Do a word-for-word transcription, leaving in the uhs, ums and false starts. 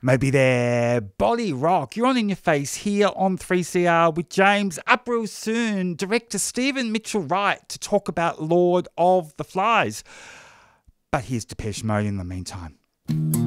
Maybe they're Body Rock. You're on In Your Face here on three C R with James. Up real soon, director Stephen Mitchell Wright to talk about Lord of the Flies. But here's Depeche Mode in the meantime.